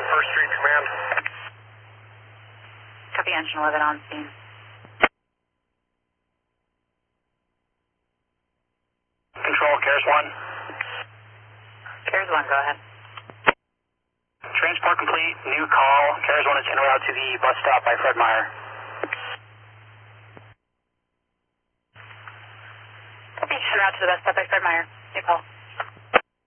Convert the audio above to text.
First Street Command. Copy, engine 11 on scene. Control, CARES 1. CARES 1, go ahead. Transport complete, new call. CARES 1 is en route to the bus stop by Fred Meyer. Copy, en route to the bus stop by Fred Meyer. New call.